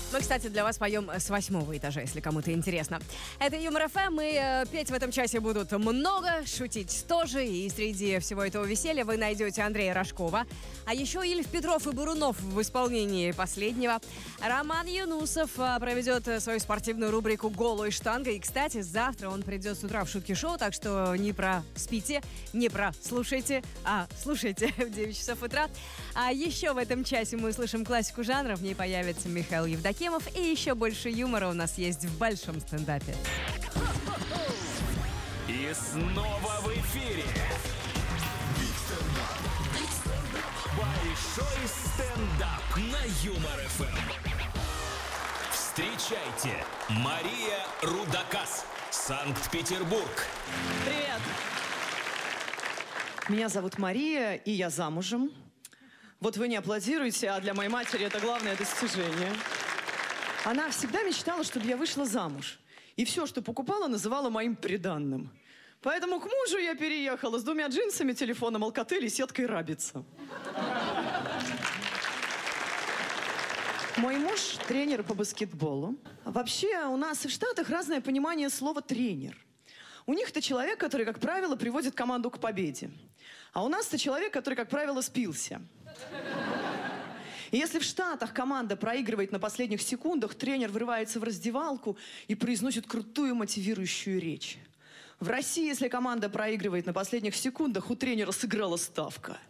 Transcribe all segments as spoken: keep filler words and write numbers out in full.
Мы, кстати, для вас поем с восьмого этажа, если кому-то интересно. Это Юмор ФМ, и э, петь в этом часе будут много, шутить тоже. И среди всего этого веселья вы найдете Андрея Рожкова. А еще Ильф Петров и Бурунов в исполнении последнего. Роман Юнусов проведет свою спортивную рубрику «Голой штангой». И, кстати, завтра он придет с утра в шутки-шоу, так что не проспите, не прослушайте, а слушайте в девять часов утра. А еще в этом часе мы услышим классику жанра. В ней появится Михаил Евдокимов. И еще больше юмора у нас есть в большом стендапе. И снова в эфире большой стендап на Юмор ФМ. Встречайте, Мария Рудакас, Санкт-Петербург. Привет! Меня зовут Мария, и я замужем. Вот вы не аплодируете, а для моей матери это главное достижение. Она всегда мечтала, чтобы я вышла замуж. И все, что покупала, называла моим приданным. Поэтому к мужу я переехала с двумя джинсами, телефоном Alcatel и сеткой Рабица. Мой муж – тренер по баскетболу. Вообще, у нас в Штатах разное понимание слова «тренер». У них это человек, который, как правило, приводит команду к победе. А у нас это человек, который, как правило, спился. И если в Штатах команда проигрывает на последних секундах, тренер врывается в раздевалку и произносит крутую мотивирующую речь. В России, если команда проигрывает на последних секундах, у тренера сыграла ставка.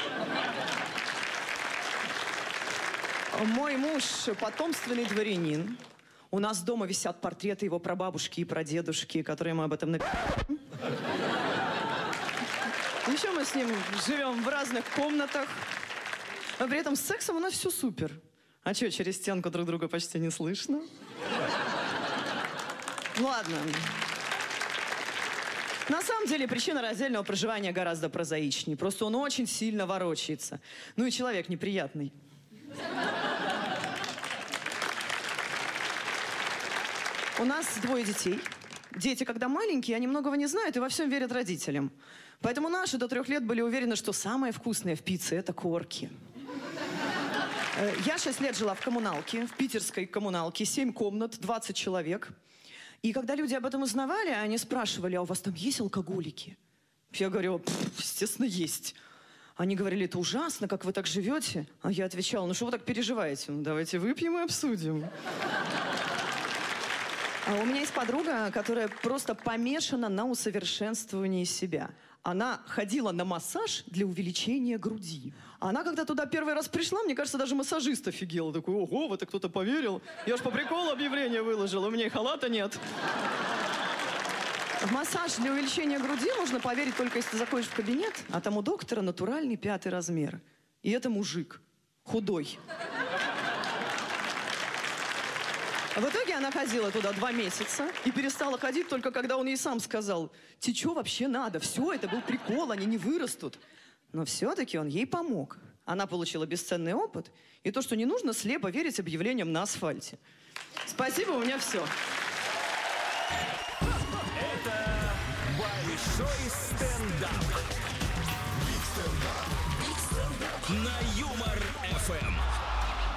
Мой муж – потомственный дворянин. У нас дома висят портреты его прабабушки и прадедушки, которые мы об этом написали. Еще мы с ним живем в разных комнатах. Но при этом с сексом у нас все супер. А что, через стенку друг друга почти не слышно? Ладно. На самом деле причина раздельного проживания гораздо прозаичнее. Просто он очень сильно ворочается. Ну и человек неприятный. У нас двое детей. Дети, когда маленькие, они многого не знают и во всем верят родителям. Поэтому наши до трех лет были уверены, что самое вкусное в пицце – это корки. Я шесть лет жила в коммуналке, в питерской коммуналке, семь комнат, двадцать человек. И когда люди об этом узнавали, они спрашивали: а у вас там есть алкоголики? Я говорю: естественно, есть. Они говорили: это ужасно, как вы так живете. А я отвечала: ну что вы так переживаете? Ну давайте выпьем и обсудим. А у меня есть подруга, которая просто помешана на усовершенствовании себя. Она ходила на массаж для увеличения груди. Она, когда туда первый раз пришла, мне кажется, даже массажист офигел. Такой: ого, в это кто-то поверил. Я ж по приколу объявление выложила, у меня и халата нет. В массаж для увеличения груди можно поверить только если ты заходишь в кабинет, а там у доктора натуральный пятый размер. И это мужик. Худой. В итоге она ходила туда два месяца и перестала ходить только когда он ей сам сказал: тебе что вообще надо? Все, это был прикол, они не вырастут. Но все-таки он ей помог. Она получила бесценный опыт и то, что не нужно слепо верить объявлениям на асфальте. Спасибо, у меня все. Это большой стендап. Биг стендап. На Юмор ФМ.